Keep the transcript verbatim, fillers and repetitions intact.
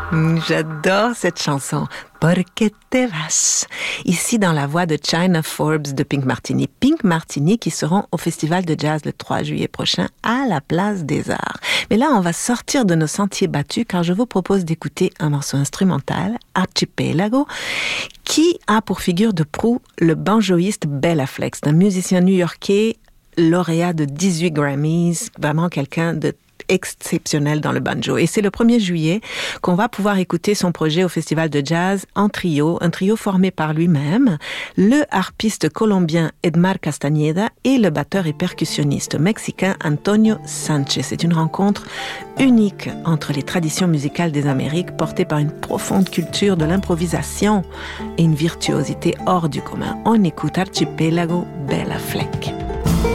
J'adore cette chanson. Porque te vas. Ici dans la voix de China Forbes de Pink Martini. Pink Martini qui seront au Festival de Jazz le trois juillet prochain à la Place des Arts. Mais là, on va sortir de nos sentiers battus car je vous propose d'écouter un morceau instrumental, Archipelago, qui a pour figure de proue le banjoïste Bela Flex, un musicien new-yorkais lauréat de dix-huit Grammys, vraiment quelqu'un de exceptionnel dans le banjo. Et c'est le premier juillet qu'on va pouvoir écouter son projet au Festival de Jazz en trio, un trio formé par lui-même, le harpiste colombien Edmar Castañeda et le batteur et percussionniste mexicain Antonio Sanchez. C'est une rencontre unique entre les traditions musicales des Amériques portées par une profonde culture de l'improvisation et une virtuosité hors du commun. On écoute Archipelago, Bela Fleck.